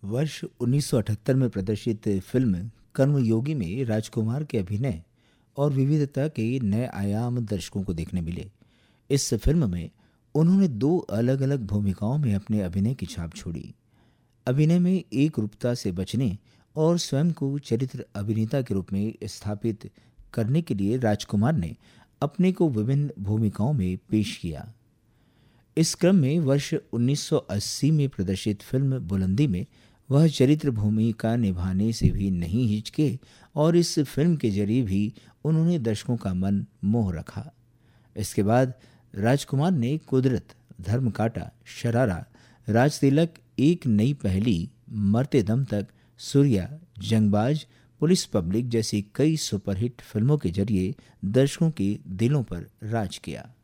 वर्ष 1978 में प्रदर्शित फिल्म कर्मयोगी में राजकुमार के अभिनय और विविधता के नए आयाम दर्शकों को देखने मिले। इस फिल्म में उन्होंने दो अलग अलग भूमिकाओं में अपने अभिनय की छाप छोड़ी। अभिनय में एक रूपता से बचने और स्वयं को चरित्र अभिनेता के रूप में स्थापित करने के लिए राजकुमार ने अपने को विभिन्न भूमिकाओं में पेश किया। इस क्रम में वर्ष 1980 में प्रदर्शित फिल्म बुलंदी में वह चरित्र भूमिका निभाने से भी नहीं हिचके और इस फिल्म के जरिए भी उन्होंने दर्शकों का मन मोह रखा। इसके बाद राजकुमार ने कुदरत, धर्म कांटा, शरारा, राज तिलक, एक नई पहेली, मरते दम तक, सूर्या, जंगबाज, पुलिस पब्लिक जैसी कई सुपरहिट फिल्मों के जरिए दर्शकों के दिलों पर राज किया।